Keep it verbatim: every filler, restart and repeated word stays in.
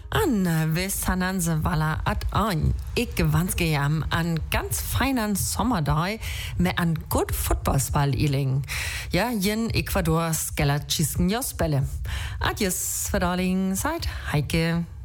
An Wissananse Walla at an. Ik wanske jam an ganz feinen Sommerdag med an good fotballspal iling. Ja, jen Ecuador skeller chisken jospelle. Adjes, verdaling, seit Heike.